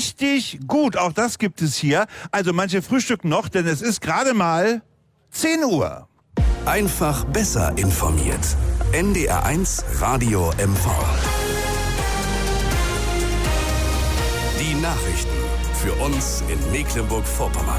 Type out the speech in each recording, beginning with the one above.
richtig gut. Auch das gibt es hier. Also manche frühstücken noch, denn es ist gerade mal 10 Uhr. Einfach besser informiert. NDR1 Radio MV. Die Nachrichten für uns in Mecklenburg-Vorpommern.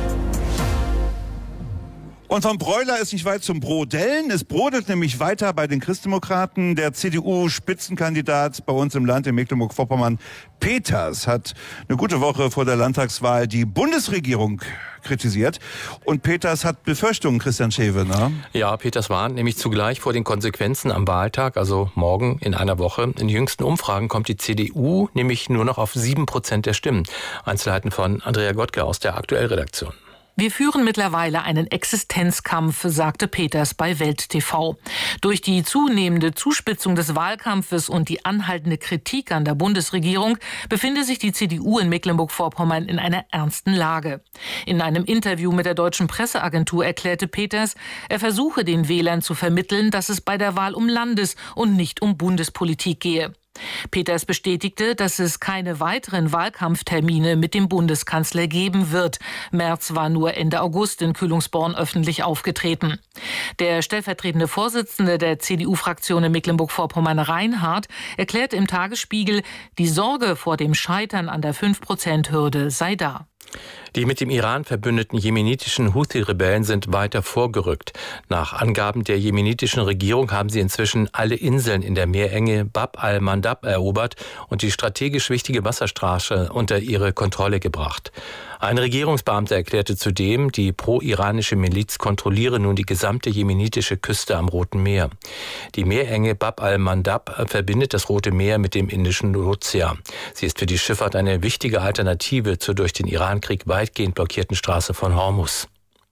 Und vom Bräuler ist nicht weit zum Brodellen. Es brodelt nämlich weiter bei den Christdemokraten. Der CDU-Spitzenkandidat bei uns im Land, in Mecklenburg-Vorpommern, Peters, hat eine gute Woche vor der Landtagswahl die Bundesregierung kritisiert. Und Peters hat Befürchtungen, Christian Schewe, ne? Ja, Peters warnt nämlich zugleich vor den Konsequenzen am Wahltag, also morgen in einer Woche. In den jüngsten Umfragen kommt die CDU nämlich nur noch auf 7% der Stimmen. Einzelheiten von Andrea Gottke aus der Aktuellredaktion. Wir führen mittlerweile einen Existenzkampf, sagte Peters bei Welt TV. Durch die zunehmende Zuspitzung des Wahlkampfes und die anhaltende Kritik an der Bundesregierung befinde sich die CDU in Mecklenburg-Vorpommern in einer ernsten Lage. In einem Interview mit der Deutschen Presseagentur erklärte Peters, er versuche den Wählern zu vermitteln, dass es bei der Wahl um Landes- und nicht um Bundespolitik gehe. Peters bestätigte, dass es keine weiteren Wahlkampftermine mit dem Bundeskanzler geben wird. Merz war nur Ende August in Kühlungsborn öffentlich aufgetreten. Der stellvertretende Vorsitzende der CDU-Fraktion in Mecklenburg-Vorpommern, Reinhardt, erklärte im Tagesspiegel, die Sorge vor dem Scheitern an der 5%-Hürde sei da. Die mit dem Iran verbündeten jemenitischen Houthi-Rebellen sind weiter vorgerückt. Nach Angaben der jemenitischen Regierung haben sie inzwischen alle Inseln in der Meerenge Bab al-Mandab erobert und die strategisch wichtige Wasserstraße unter ihre Kontrolle gebracht. Ein Regierungsbeamter erklärte zudem, die pro-iranische Miliz kontrolliere nun die gesamte jemenitische Küste am Roten Meer. Die Meerenge Bab al-Mandab verbindet das Rote Meer mit dem Indischen Ozean. Sie ist für die Schifffahrt eine wichtige Alternative zur durch den Irankrieg weitgehend blockierten Straße von Hormuz.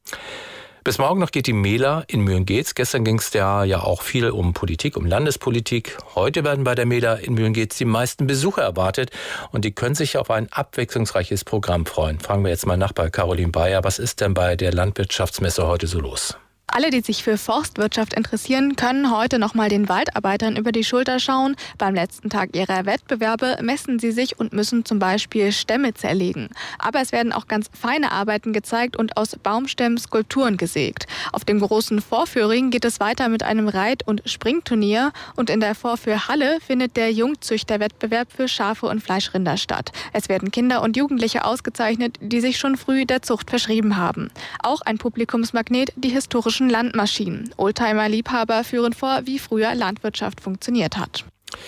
Bis morgen noch geht die Mela in Mühlengeetz. Gestern ging es ja auch viel um Politik, um Landespolitik. Heute werden bei der Mela in Mühlengeetz die meisten Besucher erwartet und die können sich auf ein abwechslungsreiches Programm freuen. Fragen wir jetzt mal nach bei Caroline Bayer. Was ist denn bei der Landwirtschaftsmesse heute so los? Alle, die sich für Forstwirtschaft interessieren, können heute noch mal den Waldarbeitern über die Schulter schauen. Beim letzten Tag ihrer Wettbewerbe messen sie sich und müssen zum Beispiel Stämme zerlegen. Aber es werden auch ganz feine Arbeiten gezeigt und aus Baumstämmen Skulpturen gesägt. Auf dem großen Vorführring geht es weiter mit einem Reit- und Springturnier. Und in der Vorführhalle findet der Jungzüchterwettbewerb für Schafe und Fleischrinder statt. Es werden Kinder und Jugendliche ausgezeichnet, die sich schon früh der Zucht verschrieben haben. Auch ein Publikumsmagnet, die historischen Landmaschinen. Oldtimer-Liebhaber führen vor, wie früher Landwirtschaft funktioniert hat.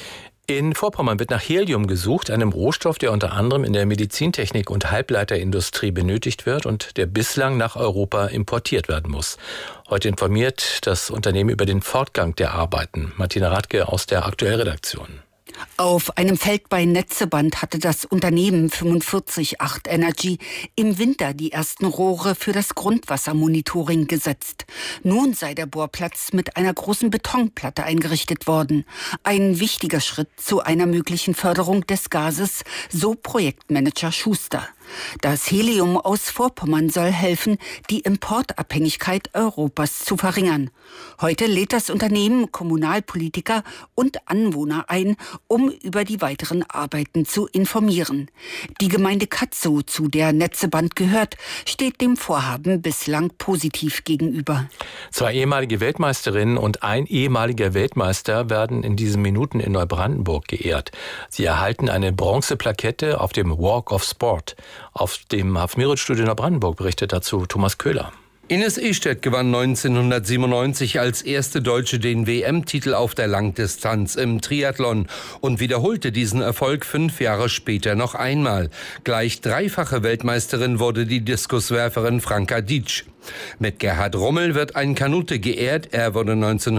In Vorpommern wird nach Helium gesucht, einem Rohstoff, der unter anderem in der Medizintechnik und Halbleiterindustrie benötigt wird und der bislang nach Europa importiert werden muss. Heute informiert das Unternehmen über den Fortgang der Arbeiten. Martina Radke aus der Aktuellredaktion. Auf einem Feld bei Netzeband hatte das Unternehmen 458 Energy im Winter die ersten Rohre für das Grundwassermonitoring gesetzt. Nun sei der Bohrplatz mit einer großen Betonplatte eingerichtet worden. Ein wichtiger Schritt zu einer möglichen Förderung des Gases, so Projektmanager Schuster. Das Helium aus Vorpommern soll helfen, die Importabhängigkeit Europas zu verringern. Heute lädt das Unternehmen Kommunalpolitiker und Anwohner ein, um über die weiteren Arbeiten zu informieren. Die Gemeinde Katzow, zu der Netzeband gehört, steht dem Vorhaben bislang positiv gegenüber. 2 ehemalige Weltmeisterinnen und ein ehemaliger Weltmeister werden in diesen Minuten in Neubrandenburg geehrt. Sie erhalten eine Bronzeplakette auf dem Walk of Sport. Auf dem Hafmiric-Studio Neubrandenburg berichtet dazu Thomas Köhler. Ines Ehstedt gewann 1997 als erste Deutsche den WM-Titel auf der Langdistanz im Triathlon und wiederholte diesen Erfolg 5 Jahre später noch einmal. Gleich 3-fache Weltmeisterin wurde die Diskuswerferin Franka Dietsch. Mit Gerhard Rummel wird ein Kanute geehrt. Er wurde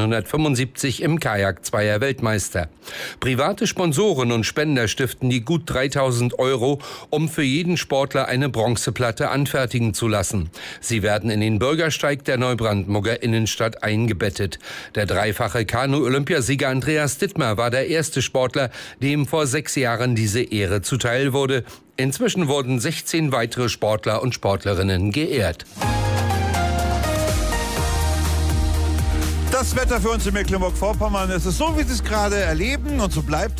1975 im Kajak Zweier Weltmeister. Private Sponsoren und Spender stiften die gut 3.000 €, um für jeden Sportler eine Bronzeplatte anfertigen zu lassen. Sie werden in den Bürgersteig der Neubrandenburger Innenstadt eingebettet. Der 3-fache Kanu-Olympiasieger Andreas Dittmar war der erste Sportler, dem vor 6 Jahren diese Ehre zuteil wurde. Inzwischen wurden 16 weitere Sportler und Sportlerinnen geehrt. Das Wetter für uns in Mecklenburg-Vorpommern, es ist so, wie Sie es gerade erleben und so bleibt